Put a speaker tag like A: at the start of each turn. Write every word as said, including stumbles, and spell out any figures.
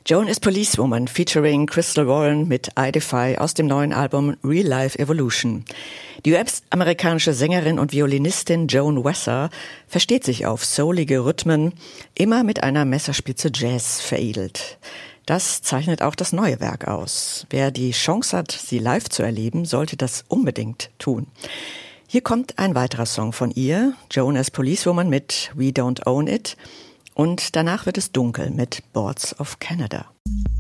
A: Joan is Policewoman featuring Crystal Warren mit I Defy aus dem neuen Album Real Life Evolution. Die U S-amerikanische Sängerin und Violinistin Joan Wesser versteht sich auf soulige Rhythmen, immer mit einer Messerspitze Jazz veredelt. Das zeichnet auch das neue Werk aus. Wer die Chance hat, sie live zu erleben, sollte das unbedingt tun. Hier kommt ein weiterer Song von ihr, Joan as Policewoman mit We Don't Own It. Und danach wird es dunkel mit Boards of Canada.